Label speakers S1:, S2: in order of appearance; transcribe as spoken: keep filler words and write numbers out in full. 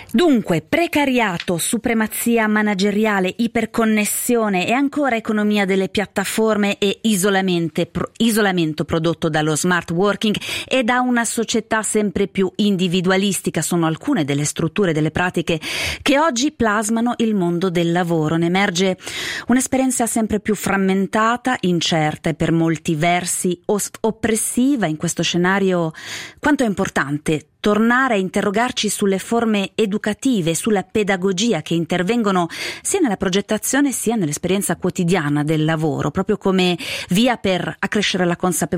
S1: Dunque, precariato, supremazia manageriale, iperconnessione e ancora economia delle piattaforme e pro, isolamento prodotto dallo smart working e da una società sempre più individualistica sono alcune delle strutture, delle pratiche che oggi plasmano il mondo del lavoro. Ne emerge un'esperienza sempre più frammentata, incerta e per molti versi oppressiva. In questo scenario quanto è importante tornare a interrogarci sulle forme educative, sulla pedagogia che intervengono sia nella progettazione sia nell'esperienza quotidiana del lavoro, proprio come via per accrescere la consapevolezza